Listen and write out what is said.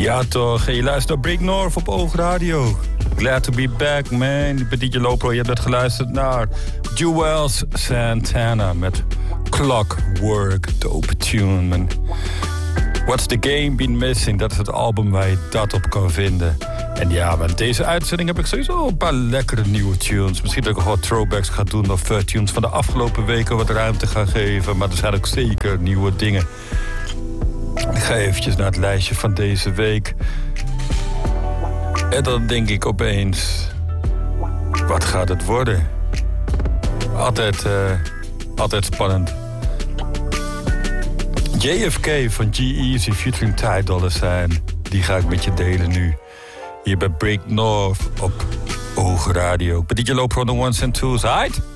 Ja toch, je luistert naar Break North op Oog Radio. Glad to be back, man. Ik ben DJ Lopro, je hebt net geluisterd naar Juelz Santana met Clockwork, dope tune, man. What's the Game Been Missing, dat is het album waar je dat op kan vinden. En ja, met deze uitzending heb ik sowieso een paar lekkere nieuwe tunes. Misschien dat ik nog wat throwbacks ga doen of tunes van de afgelopen weken wat ruimte ga geven. Maar er zijn ook zeker nieuwe dingen. Ik ga eventjes naar het lijstje van deze week. En dan denk ik opeens, wat gaat het worden? Altijd spannend. JFK van G-Eazy featuring Ty Dolla $ign. Die ga ik met je delen nu. Hier bij Break North op Oog Radio. Ik ben DJ Loop van de ones and twos. Right?